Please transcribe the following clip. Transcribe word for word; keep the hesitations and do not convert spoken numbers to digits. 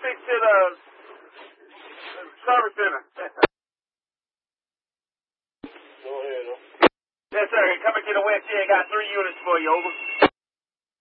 fix to the service center. Go ahead, huh? Yes, sir. Come and get a wet chair. Got three units for you. Over.